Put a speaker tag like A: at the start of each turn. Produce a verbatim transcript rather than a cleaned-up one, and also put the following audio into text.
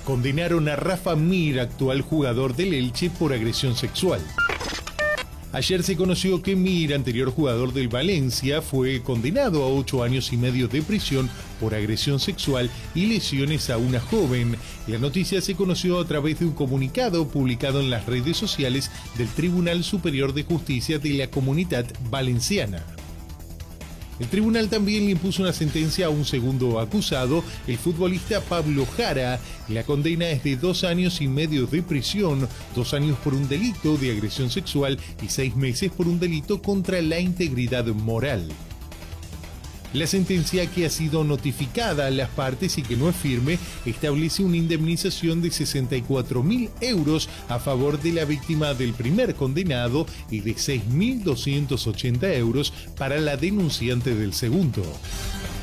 A: Condenaron a Rafa Mir, actual jugador del Elche, por agresión sexual. Ayer se conoció que Mir, anterior jugador del Valencia, fue condenado a ocho años y medio de prisión por agresión sexual y lesiones a una joven. La noticia se conoció a través de un comunicado publicado en las redes sociales del Tribunal Superior de Justicia de la Comunitat Valenciana. El tribunal también le impuso una sentencia a un segundo acusado, el futbolista Pablo Jara. La condena es de dos años y medio de prisión, dos años por un delito de agresión sexual y seis meses por un delito contra la integridad moral. La sentencia, que ha sido notificada a las partes y que no es firme, establece una indemnización de sesenta y cuatro mil euros a favor de la víctima del primer condenado y de seis mil doscientos ochenta euros para la denunciante del segundo.